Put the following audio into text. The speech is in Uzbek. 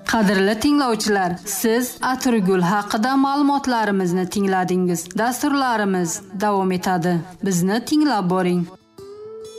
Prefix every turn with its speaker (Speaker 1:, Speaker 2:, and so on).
Speaker 1: Qadrli tinglovchilar, siz Atirgul haqida ma'lumotlarimizni tingladingiz. Dasturlarimiz davom etadi. Bizni tinglab boring.